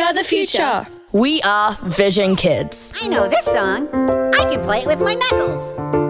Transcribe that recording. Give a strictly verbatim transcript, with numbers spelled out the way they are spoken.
are the future. We are Vision Kids. I know this song. I can play it with my knuckles.